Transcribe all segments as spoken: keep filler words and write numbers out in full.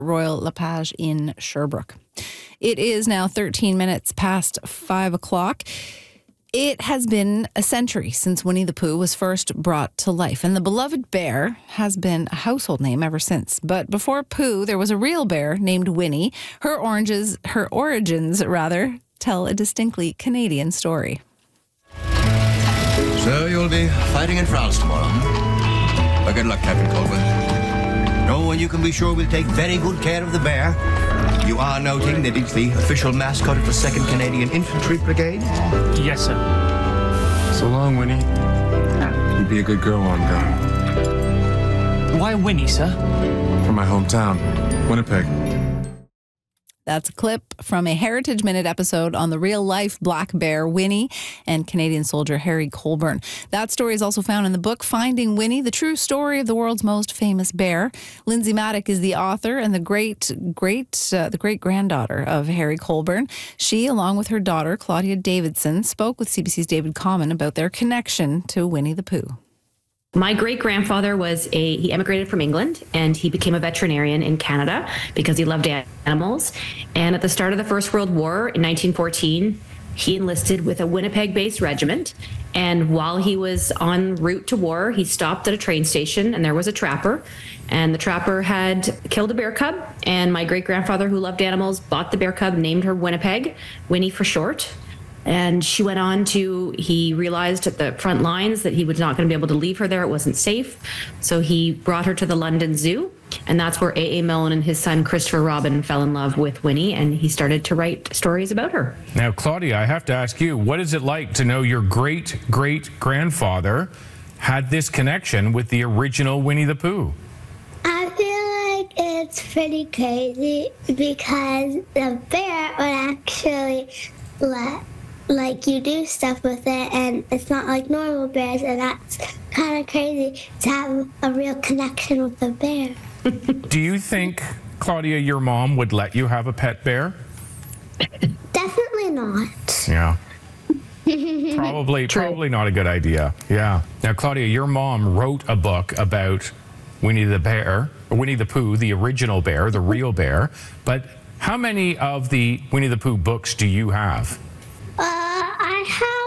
Royal Lepage in Sherbrooke. It is now thirteen minutes past five o'clock. It has been a century since Winnie the Pooh was first brought to life, and the beloved bear has been a household name ever since. But before Pooh, there was a real bear named Winnie. Her oranges, her origins, rather, tell a distinctly Canadian story. So you'll be fighting in France tomorrow, huh? Well, good luck, Captain Colwyn. No, and you can be sure we'll take very good care of the bear. You are noting that it's the official mascot of the second Canadian Infantry Brigade? Yes, sir. So long, Winnie. You be a good girl while I'm gone. Why Winnie, sir? From my hometown, Winnipeg. That's a clip from a Heritage Minute episode on the real-life black bear Winnie and Canadian soldier Harry Colborne. That story is also found in the book Finding Winnie, the true story of the world's most famous bear. Lindsay Maddock is the author and the great, great, uh, the great-granddaughter of Harry Colborne. She, along with her daughter Claudia Davidson, spoke with C B C's David Common about their connection to Winnie the Pooh. My great-grandfather was a, he emigrated from England and he became a veterinarian in Canada because he loved animals. And at the start of the First World War in nineteen fourteen, he enlisted with a Winnipeg-based regiment. And while he was en route to war, he stopped at a train station and there was a trapper. And the trapper had killed a bear cub. And my great-grandfather, who loved animals, bought the bear cub, named her Winnipeg, Winnie for short. And she went on to, he realized at the front lines that he was not going to be able to leave her there. It wasn't safe. So he brought her to the London Zoo. And that's where A A. Milne and his son, Christopher Robin, fell in love with Winnie. And he started to write stories about her. Now, Claudia, I have to ask you, what is it like to know your great-great-grandfather had this connection with the original Winnie the Pooh? I feel like it's pretty crazy because the bear would actually let like you do stuff with it, and it's not like normal bears, and that's kind of crazy to have a real connection with the bear. Do you think, Claudia, your mom would let you have a pet bear? Definitely not. Yeah. Probably, probably not a good idea. Yeah. Now, Claudia, your mom wrote a book about Winnie the Bear, or Winnie the Pooh, the original bear, the real bear. But how many of the Winnie the Pooh books do you have? Uh, I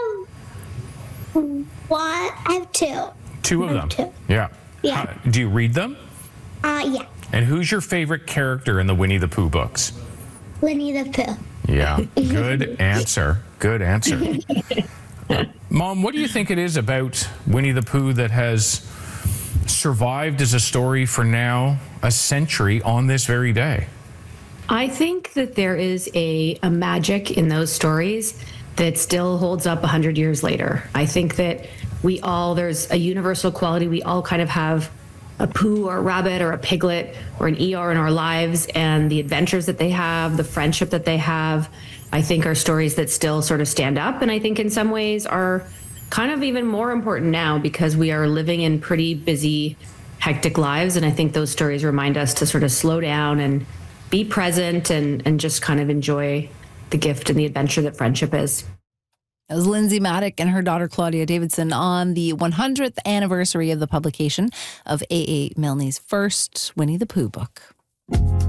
have one. I have two. Two of I them. have two. Yeah. Yeah. How, do you read them? Uh, yeah. And who's your favorite character in the Winnie the Pooh books? Winnie the Pooh. Yeah. Good answer. Good answer. Uh, Mom, what do you think it is about Winnie the Pooh that has survived as a story for now a century on this very day? I think that there is a, a magic in those stories that still holds up one hundred years later. I think that we all, there's a universal quality. We all kind of have a Pooh or a rabbit or a piglet or an Eeyore in our lives, and the adventures that they have, the friendship that they have, I think are stories that still sort of stand up. And I think in some ways are kind of even more important now because we are living in pretty busy, hectic lives. And I think those stories remind us to sort of slow down and be present and, and just kind of enjoy the gift and the adventure that friendship is. That was Lindsay Maddock and her daughter Claudia Davidson on the one hundredth anniversary of the publication of A A. Milne's first Winnie the Pooh book.